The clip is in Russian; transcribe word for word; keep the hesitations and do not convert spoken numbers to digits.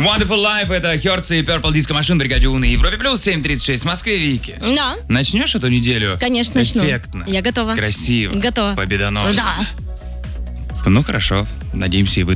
Wonderful Life — это Хёрдс и Purple Disco Machine, бригаде У на Европе плюс, семь тридцать шесть в Москве. Вики, Да. начнешь эту неделю? Конечно, начну. Эффектно. Я готова. Красиво. Готова. Победоносно. Да. Ну хорошо, надеемся, и вы